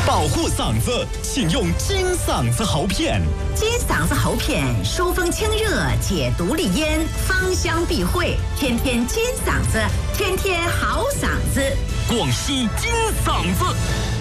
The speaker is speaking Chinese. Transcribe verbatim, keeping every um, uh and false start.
保护嗓子，请用金嗓子喉片。 金嗓子喉片疏风清热，解毒利咽，芳香避秽，天天金嗓子，天天好嗓子。 广西金嗓子。